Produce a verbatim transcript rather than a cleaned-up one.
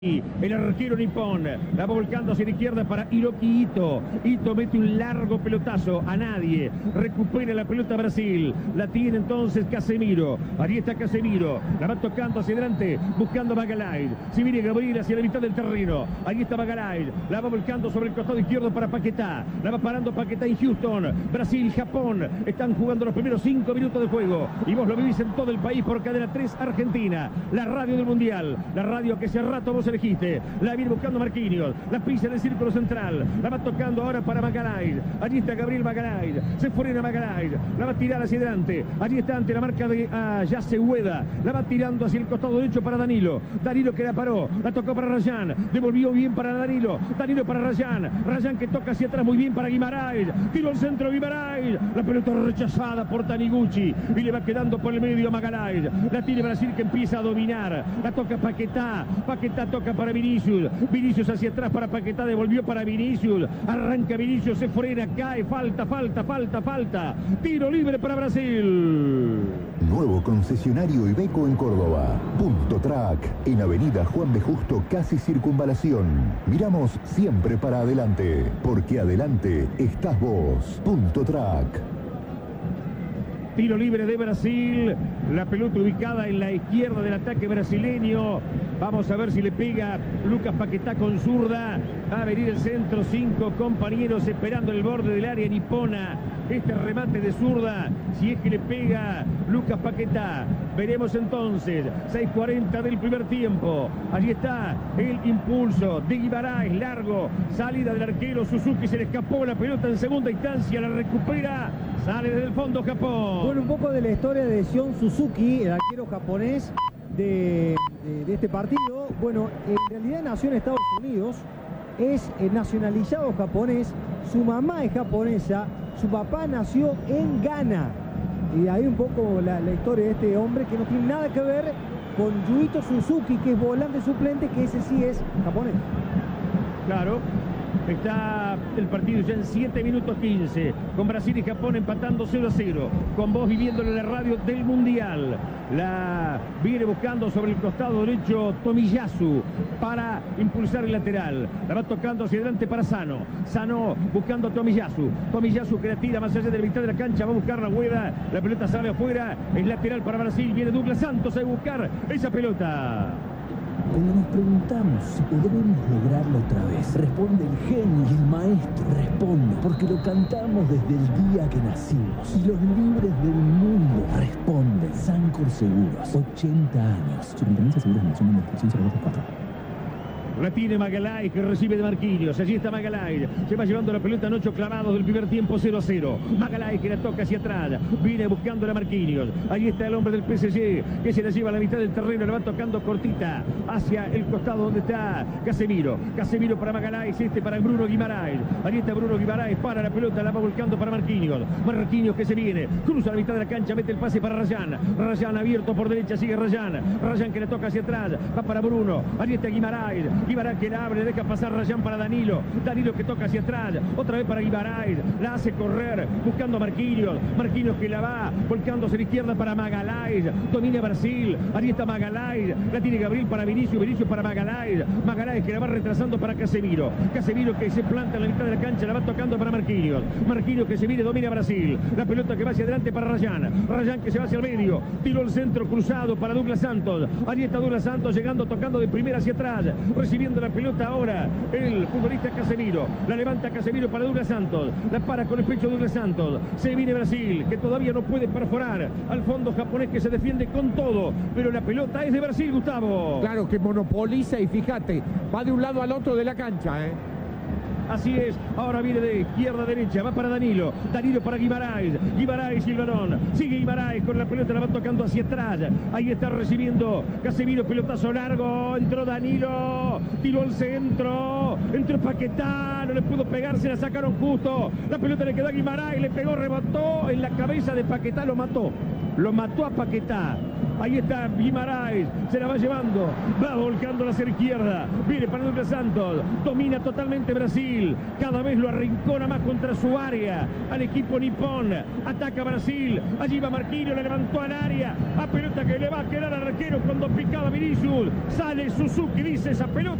El arquero nipón la va volcando hacia la izquierda para Hiroki Ito. Ito mete un largo pelotazo a nadie. Recupera la pelota Brasil. La tiene entonces Casemiro. Ahí está Casemiro. La va tocando hacia adelante, buscando a Magalhães. Si viene Gabriel hacia la mitad del terreno. Ahí está Magalhães. La va volcando sobre el costado izquierdo para Paquetá. La va parando Paquetá en Houston. Brasil, Japón. Están jugando los primeros cinco minutos de juego. Y vos lo vivís en todo el país por Cadena tres Argentina. La radio del Mundial. La radio que hace rato vos elegiste. La viene buscando Marquinhos. La pisa en el círculo central. La va tocando ahora para Magalhães. Allí está Gabriel Magalhães. Se frena Magalhães. La va a tirar hacia adelante. Allí está ante la marca de uh, Yacehueda. La va tirando hacia el costado derecho para Danilo. Danilo que la paró. La tocó para Rayán. Devolvió bien para Danilo. Danilo para Rayán. Rayán que toca hacia atrás muy bien para Guimarães. Tiro al centro Guimarães. La pelota rechazada por Taniguchi. Y le va quedando por el medio a Magalhães. La tiene Brasil que empieza a dominar. La toca Paquetá. Paquetá toca para Vinicius, Vinicius hacia atrás para Paquetá, devolvió para Vinicius, arranca Vinicius, se frena, cae, falta, falta, falta, falta, tiro libre para Brasil. Nuevo concesionario Iveco en Córdoba, Punto Track, en Avenida Juan B. Justo, casi Circunvalación. Miramos siempre para adelante, porque adelante estás vos. Punto Track. Tiro libre de Brasil, la pelota ubicada en la izquierda del ataque brasileño. Vamos a ver si le pega Lucas Paquetá con zurda. Va a venir el centro, cinco compañeros esperando el borde del área nipona. Este remate de zurda, si es que le pega Lucas Paquetá. Veremos entonces, seis cuarenta del primer tiempo. Allí está el impulso de Guimarães, largo. Salida del arquero Suzuki, se le escapó la pelota en segunda instancia, la recupera. Sale desde el fondo Japón. Bueno, un poco de la historia de Shion Suzuki, el arquero japonés de, de, de este partido. Bueno, en realidad nació en Estados Unidos, es eh, nacionalizado japonés, su mamá es japonesa, su papá nació en Ghana. Y ahí un poco la, la historia de este hombre que no tiene nada que ver con Yuito Suzuki, que es volante suplente, que ese sí es japonés. Claro. Está el partido ya en siete minutos quince, con Brasil y Japón empatando cero a cero, con vos viviéndolo en la radio del Mundial. La viene buscando sobre el costado derecho Tomiyasu para impulsar el lateral. La va tocando hacia adelante para Sano. Sano buscando a Tomiyasu. Tomiyasu que la tira más allá de la mitad de la cancha, va a buscar la hueva. La pelota sale afuera, es lateral para Brasil. Viene Douglas Santos a buscar esa pelota. Cuando nos preguntamos si podremos lograrlo otra vez, responde el genio y el maestro. Responde porque lo cantamos desde el día que nacimos. Y los libres del mundo responden. Sancor Seguros, ochenta años. Superintendencia de Seguros de Nación número trescientos cuatro. La tiene Magalhães que recibe de Marquinhos. Allí está Magalhães. Se va llevando la pelota en ocho clavados del primer tiempo, cero a cero. Magalhães que la toca hacia atrás. Viene buscando a Marquinhos. Ahí está el hombre del P S G que se la lleva a la mitad del terreno. La va tocando cortita hacia el costado donde está Casemiro. Casemiro para Magalhães. Este para Bruno Guimarães. Ahí está Bruno Guimarães. Para la pelota. La va volcando para Marquinhos. Marquinhos que se viene. Cruza la mitad de la cancha. Mete el pase para Rayán. Rayán abierto por derecha. Sigue Rayán. Rayán que la toca hacia atrás. Va para Bruno. Ahí está Guimarães. Guimarães que la abre, deja pasar Rayán para Danilo. Danilo que toca hacia atrás, otra vez para Guimarães, la hace correr, buscando a Marquinhos. Marquinhos que la va, volcándose a la izquierda para Magalhães. Domina Brasil, ahí está Magalhães, la tiene Gabriel para Vinicius, Vinicius para Magalhães. Magalhães que la va retrasando para Casemiro. Casemiro que se planta en la mitad de la cancha, la va tocando para Marquinhos. Marquinhos que se viene, domina Brasil. La pelota que va hacia adelante para Rayán. Rayán que se va hacia el medio, tiró el centro cruzado para Douglas Santos. Ahí está Douglas Santos llegando, tocando de primera hacia atrás, recibiendo la pelota ahora el futbolista Casemiro. La levanta Casemiro para Douglas Santos. La para con el pecho Douglas Santos. Se viene Brasil, que todavía no puede perforar al fondo japonés que se defiende con todo. Pero la pelota es de Brasil, Gustavo. Claro que monopoliza y fíjate, va de un lado al otro de la cancha, ¿eh? Así es, ahora viene de izquierda a derecha, va para Danilo, Danilo para Guimarães, Guimarães y el balón, sigue Guimarães con la pelota, la va tocando hacia atrás, ahí está recibiendo Casemiro, pelotazo largo, entró Danilo, tiró al centro, entró Paquetá, no le pudo pegar, se la sacaron justo, la pelota le quedó a Guimarães, le pegó, rebotó en la cabeza de Paquetá, lo mató, lo mató a Paquetá. Ahí está Guimaraes, se la va llevando, va volcando hacia la izquierda. Viene para Douglas Santos, domina totalmente Brasil, cada vez lo arrincona más contra su área al equipo nipón. Ataca Brasil, allí va Marquinhos, la levantó al área, a pelota que le va a quedar al arquero cuando picaba Vinicius. Sale Suzuki, dice esa pelota.